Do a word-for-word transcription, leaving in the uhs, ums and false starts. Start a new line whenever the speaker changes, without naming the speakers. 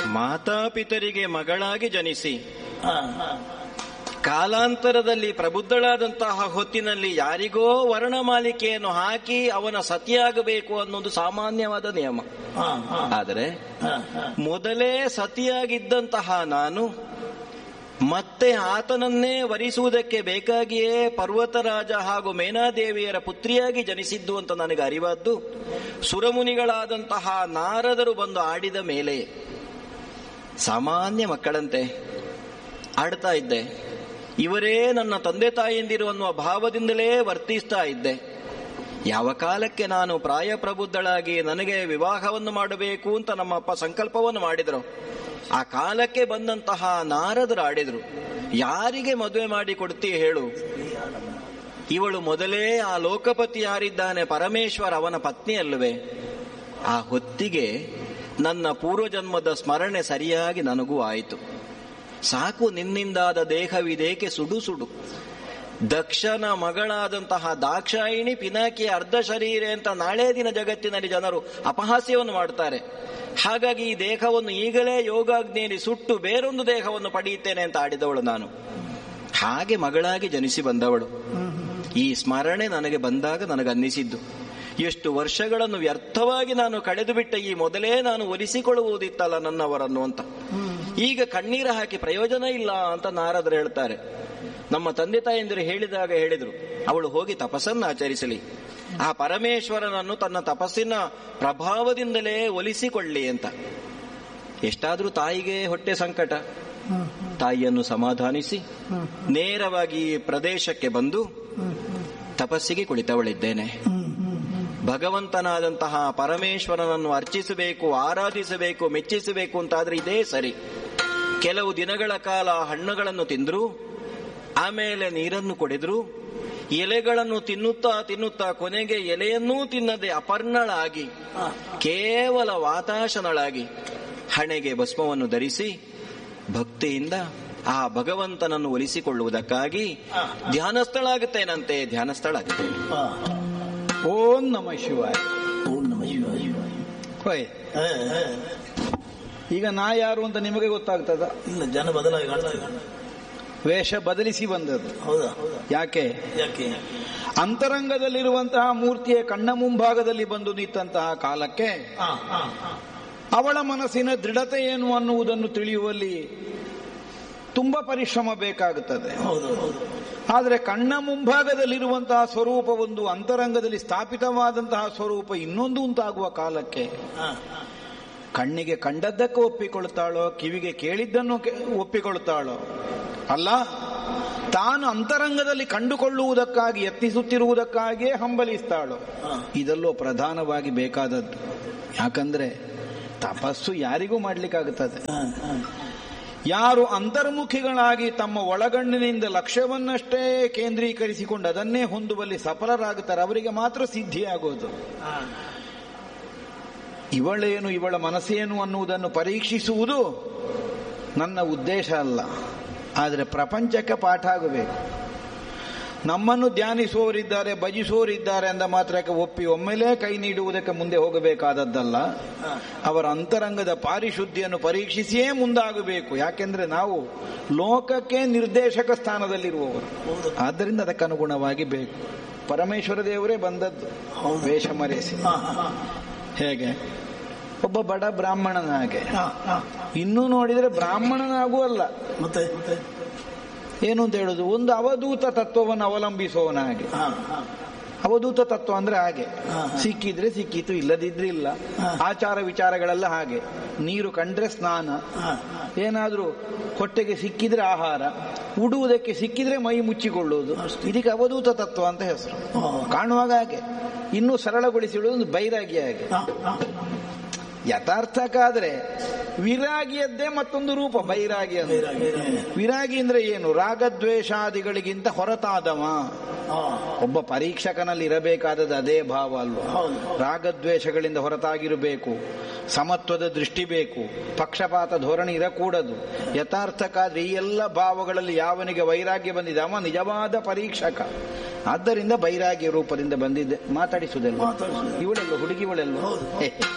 ಮಾತಾಪಿತರಿಗೆ ಮಗಳಾಗಿ ಜನಿಸಿ ಕಾಲಾಂತರದಲ್ಲಿ ಪ್ರಬುದ್ಧಳಾದಂತಹ ಹೊತ್ತಿನಲ್ಲಿ ಯಾರಿಗೋ ವರ್ಣಮಾಲಿಕೆಯನ್ನು ಹಾಕಿ ಅವನ ಸತಿಯಾಗಬೇಕು ಅನ್ನೋದು ಸಾಮಾನ್ಯವಾದ ನಿಯಮ. ಆದರೆ ಮೊದಲೇ ಸತಿಯಾಗಿದ್ದಂತಹ ನಾನು ಮತ್ತೆ ಆತನನ್ನೇ ವರಿಸುವುದಕ್ಕೆ ಬೇಕಾಗಿಯೇ ಪರ್ವತರಾಜ ಹಾಗೂ ಮೇನಾದೇವಿಯರ ಪುತ್ರಿಯಾಗಿ ಜನಿಸಿದ್ದು ಅಂತ ನನಗೆ ಅರಿವಾದ್ದು ಸುರಮುನಿಗಳಾದಂತಹ ನಾರದರು ಬಂದು ಆಡಿದ ಮೇಲೆ. ಸಾಮಾನ್ಯ ಮಕ್ಕಳಂತೆ ಆಡ್ತಾ ಇದ್ದೆ. ಇವರೇ ನನ್ನ ತಂದೆ ತಾಯಿಯಂದಿರು ಅನ್ನುವ ಭಾವದಿಂದಲೇ ವರ್ತಿಸ್ತಾ ಇದ್ದೆ. ಯಾವ ಕಾಲಕ್ಕೆ ನಾನು ಪ್ರಾಯ ಪ್ರಬುದ್ಧಳಾಗಿ ನನಗೆ ವಿವಾಹವನ್ನು ಮಾಡಬೇಕು ಅಂತ ನಮ್ಮಪ್ಪ ಸಂಕಲ್ಪವನ್ನು ಮಾಡಿದರು, ಆ ಕಾಲಕ್ಕೆ ಬಂದಂತಹ ನಾರದರು ಆಡಿದ್ರು, ಯಾರಿಗೆ ಮದುವೆ ಮಾಡಿ ಕೊಡ್ತೀಯ ಹೇಳು, ಇವಳು ಮೊದಲೇ ಆ ಲೋಕಪತಿ ಯಾರಿದ್ದಾನೆ ಪರಮೇಶ್ವರ ಅವನ ಪತ್ನಿ ಅಲ್ಲವೇ. ಆ ಹೊತ್ತಿಗೆ ನನ್ನ ಪೂರ್ವಜನ್ಮದ ಸ್ಮರಣೆ ಸರಿಯಾಗಿ ನನಗೂ ಆಯಿತು. ಸಾಕು ನಿನ್ನಿಂದಾದ ದೇಹವಿದೇಕೆ ಸುಡು ಸುಡು. ದಕ್ಷನ ಮಗಳಾದಂತಹ ದಾಕ್ಷಾಯಿಣಿ ಪಿನಾಕಿಯ ಅರ್ಧ ಶರೀರೆ ಅಂತ ನಾಳೆ ದಿನ ಜಗತ್ತಿನಲ್ಲಿ ಜನರು ಅಪಹಾಸ್ಯವನ್ನು ಮಾಡ್ತಾರೆ. ಹಾಗಾಗಿ ಈ ದೇಹವನ್ನು ಈಗಲೇ ಯೋಗಾಗ್ನಿಯಲ್ಲಿ ಸುಟ್ಟು ಬೇರೊಂದು ದೇಹವನ್ನು ಪಡೆಯುತ್ತೇನೆ ಅಂತ ಆಡಿದವಳು ನಾನು. ಹಾಗೆ ಮಗಳಾಗಿ ಜನಿಸಿ ಬಂದವಳು. ಈ ಸ್ಮರಣೆ ನನಗೆ ಬಂದಾಗ ನನಗನ್ನಿಸಿದ್ದು, ಎಷ್ಟು ವರ್ಷಗಳನ್ನು ವ್ಯರ್ಥವಾಗಿ ನಾನು ಕಳೆದು ಬಿಟ್ಟ. ಈ ಮೊದಲೇ ನಾನು ಒಲಿಸಿಕೊಳ್ಳುವುದಿತ್ತಲ್ಲ ನನ್ನವರನ್ನು ಅಂತ. ಈಗ ಕಣ್ಣೀರು ಹಾಕಿ ಪ್ರಯೋಜನ ಇಲ್ಲ ಅಂತ ನಾರದರು ಹೇಳ್ತಾರೆ. ನಮ್ಮ ತಂದೆ ತಾಯಂದಿರು ಹೇಳಿದಾಗ ಹೇಳಿದ್ರು, ಅವಳು ಹೋಗಿ ತಪಸ್ಸನ್ನು ಆಚರಿಸಲಿ, ಆ ಪರಮೇಶ್ವರನನ್ನು ತನ್ನ ತಪಸ್ಸಿನ ಪ್ರಭಾವದಿಂದಲೇ ಒಲಿಸಿಕೊಳ್ಳಿ ಅಂತ. ಎಷ್ಟಾದ್ರೂ ತಾಯಿಗೆ ಹೊಟ್ಟೆ ಸಂಕಟ. ತಾಯಿಯನ್ನು ಸಮಾಧಾನಿಸಿ ನೇರವಾಗಿ ಪ್ರದೇಶಕ್ಕೆ ಬಂದು ತಪಸ್ಸಿಗೆ ಕುಳಿತವಳಿದ್ದೇನೆ. ಭಗವಂತನಾದಂತಹ ಪರಮೇಶ್ವರನನ್ನು ಅರ್ಚಿಸಬೇಕು, ಆರಾಧಿಸಬೇಕು, ಮೆಚ್ಚಿಸಬೇಕು ಅಂತಾದ್ರೆ ಇದೇ ಸರಿ. ಕೆಲವು ದಿನಗಳ ಕಾಲ ಹಣ್ಣುಗಳನ್ನು ತಿಂದ್ರು, ಆಮೇಲೆ ನೀರನ್ನು ಕುಡಿದ್ರು, ಎಲೆಗಳನ್ನು ತಿನ್ನುತ್ತಾ ತಿನ್ನುತ್ತಾ ಕೊನೆಗೆ ಎಲೆಯನ್ನೂ ತಿನ್ನದೆ ಅಪರ್ಣಳಾಗಿ ಕೇವಲ ವಾತಾಶನಳಾಗಿ ಹಣೆಗೆ ಭಸ್ಮವನ್ನು ಧರಿಸಿ ಭಕ್ತಿಯಿಂದ ಆ ಭಗವಂತನನ್ನು ಒಲಿಸಿಕೊಳ್ಳುವುದಕ್ಕಾಗಿ ಧ್ಯಾನಸ್ಥಳಾಗುತ್ತೇನಂತೆ. ಧ್ಯಾನಸ್ಥಳಾಗುತ್ತೇನೆ.
ಓಂ ನಮ ಶಿವಾಯ.
ಓಂ ನಮ ಶಿವಾಯ.
ಹೋಯ್, ಈಗ ನಾ ಯಾರು ಅಂತ ನಿಮಗೆ ಗೊತ್ತಾಗ್ತದ?
ಇಲ್ಲ, ಜನ ಬದಲಾಗಿ ಕಾಣ್ತಾರೆ.
ವೇಷ ಬದಲಿಸಿ ಬಂದದ್ದು.
ಹೌದಾ?
ಯಾಕೆ?
ಯಾಕೆ?
ಅಂತರಂಗದಲ್ಲಿರುವಂತಹ ಮೂರ್ತಿಯ ಕಣ್ಣ ಮುಂಭಾಗದಲ್ಲಿ ಬಂದು ನಿಂತಹ ಕಾಲಕ್ಕೆ ಅವಳ ಮನಸ್ಸಿನ ದೃಢತೆ ಏನು ಅನ್ನುವುದನ್ನು ತಿಳಿಯುವಲ್ಲಿ ತುಂಬಾ ಪರಿಶ್ರಮ ಬೇಕಾಗುತ್ತದೆ. ಆದರೆ ಕಣ್ಣ ಮುಂಭಾಗದಲ್ಲಿರುವಂತಹ ಸ್ವರೂಪ ಒಂದು, ಅಂತರಂಗದಲ್ಲಿ ಸ್ಥಾಪಿತವಾದಂತಹ ಸ್ವರೂಪ ಇನ್ನೊಂದು ಉಂಟಾಗುವ ಕಾಲಕ್ಕೆ ಕಣ್ಣಿಗೆ ಕಂಡದ್ದಕ್ಕೆ ಒಪ್ಪಿಕೊಳ್ತಾಳೋ, ಕಿವಿಗೆ ಕೇಳಿದ್ದನ್ನು ಒಪ್ಪಿಕೊಳ್ತಾಳೋ ಅಲ್ಲ, ತಾನು ಅಂತರಂಗದಲ್ಲಿ ಕಂಡುಕೊಳ್ಳುವುದಕ್ಕಾಗಿ ಯತ್ನಿಸುತ್ತಿರುವುದಕ್ಕಾಗಿಯೇ ಹಂಬಲಿಸ್ತಾಳೋ. ಇದೆಲ್ಲೋ ಪ್ರಧಾನವಾಗಿ ಬೇಕಾದದ್ದು. ಯಾಕಂದ್ರೆ ತಪಸ್ಸು ಯಾರಿಗೂ ಮಾಡ್ಲಿಕ್ಕಾಗುತ್ತದೆ. ಯಾರು ಅಂತರ್ಮುಖಿಗಳಾಗಿ ತಮ್ಮ ಒಳಗಣ್ಣಿನಿಂದ ಲಕ್ಷ್ಯವನ್ನಷ್ಟೇ ಕೇಂದ್ರೀಕರಿಸಿಕೊಂಡು ಅದನ್ನೇ ಹೊಂದುವಲ್ಲಿ ಸಫಲರಾಗುತ್ತಾರೆ, ಅವರಿಗೆ ಮಾತ್ರ ಸಿದ್ಧಿಯಾಗೋದು. ಇವಳೇನು, ಇವಳ ಮನಸ್ಸೇನು ಅನ್ನುವುದನ್ನು ಪರೀಕ್ಷಿಸುವುದು ನನ್ನ ಉದ್ದೇಶ ಅಲ್ಲ. ಆದರೆ ಪ್ರಪಂಚಕ್ಕೆ ಪಾಠ ಆಗಬೇಕು. ನಮ್ಮನ್ನು ಧ್ಯಾನಿಸುವವರಿದ್ದಾರೆ, ಭಜಿಸುವವರಿದ್ದಾರೆ ಅಂದ ಮಾತ್ರಕ್ಕೆ ಒಪ್ಪಿ ಒಮ್ಮೆಲೇ ಕೈ ನೀಡುವುದಕ್ಕೆ ಮುಂದೆ ಹೋಗಬೇಕಾದದ್ದಲ್ಲ. ಅವರ ಅಂತರಂಗದ ಪಾರಿಶುದ್ಧಿಯನ್ನು ಪರೀಕ್ಷಿಸಿಯೇ ಮುಂದಾಗಬೇಕು. ಯಾಕೆಂದ್ರೆ ನಾವು ಲೋಕಕ್ಕೆ ನಿರ್ದೇಶಕ ಸ್ಥಾನದಲ್ಲಿರುವವರು. ಆದ್ದರಿಂದ ಅದಕ್ಕನುಗುಣವಾಗಿ ಬೇಕು. ಪರಮೇಶ್ವರ ದೇವರೇ ಬಂದದ್ದು ವೇಷ ಮರೆಸಿ. ಹೇಗೆ? ಒಬ್ಬ ಬಡ ಬ್ರಾಹ್ಮಣನಾಗೆ. ಇನ್ನೂ ನೋಡಿದ್ರೆ ಬ್ರಾಹ್ಮಣನಾಗೂ ಅಲ್ಲ,
ಮತ್ತೆ
ಏನು ಅಂತ ಹೇಳುದು, ಒಂದು ಅವಧೂತ ತತ್ವವನ್ನು ಅವಲಂಬಿಸುವವನಾಗೆ. ಅವಧೂತ ತತ್ವ ಅಂದ್ರೆ ಹಾಗೆ, ಸಿಕ್ಕಿದ್ರೆ ಸಿಕ್ಕಿತು, ಇಲ್ಲದಿದ್ರೆ ಇಲ್ಲ. ಆಚಾರ ವಿಚಾರಗಳೆಲ್ಲ ಹಾಗೆ. ನೀರು ಕಂಡ್ರೆ ಸ್ನಾನ, ಏನಾದ್ರೂ ಹೊಟ್ಟೆಗೆ ಸಿಕ್ಕಿದ್ರೆ ಆಹಾರ, ಉಡುವುದಕ್ಕೆ ಸಿಕ್ಕಿದ್ರೆ ಮೈ ಮುಚ್ಚಿಕೊಳ್ಳುವುದು. ಇದಕ್ಕೆ ಅವಧೂತ ತತ್ವ ಅಂತ ಹೆಸರು. ಕಾಣುವಾಗ ಹಾಗೆ, ಇನ್ನೂ ಸರಳಗೊಳಿಸಿಡುವುದು ಬೈರಾಗಿ ಹಾಗೆ. ಯಥಾರ್ಥಕ್ಕಾದ್ರೆ ವಿರಾಗಿಯದ್ದೇ ಮತ್ತೊಂದು ರೂಪ ಬೈರಾಗಿ. ವಿರಾಗಿ ಅಂದ್ರೆ ಏನು? ರಾಗದ್ವೇಷಾದಿಗಳಿಗಿಂತ ಹೊರತಾದವ. ಒಬ್ಬ ಪರೀಕ್ಷಕನಲ್ಲಿ ಇರಬೇಕಾದದ್ದು ಅದೇ ಭಾವ ಅಲ್ವಾ? ರಾಗದ್ವೇಷಗಳಿಂದ ಹೊರತಾಗಿರಬೇಕು, ಸಮತ್ವದ ದೃಷ್ಟಿ ಬೇಕು, ಪಕ್ಷಪಾತ ಧೋರಣೆ ಇರಕೂಡದು. ಯಥಾರ್ಥಕ್ಕಾದ್ರೆ ಈ ಎಲ್ಲ ಭಾವಗಳಲ್ಲಿ ಯಾವನಿಗೆ ವೈರಾಗ್ಯ ಬಂದಿದೆ ಅವ ನಿಜವಾದ ಪರೀಕ್ಷಕ. ಆದ್ದರಿಂದ ಬೈರಾಗ್ಯ ರೂಪದಿಂದ ಬಂದಿದ್ದೆ. ಮಾತಾಡಿಸುವುದಲ್ಲ ಇವಳೆಲ್ಲ, ಹುಡುಗಿವಳೆಲ್ಲ